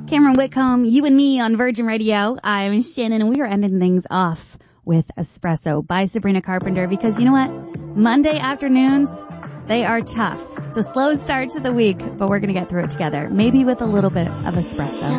Cameron Whitcomb, you and me on Virgin Radio. I'm Shannon, and we are ending things off with Espresso by Sabrina Carpenter because you know what? Monday afternoons, they are tough. It's a slow start to the week, but we're going to get through it together. Maybe with a little bit of espresso.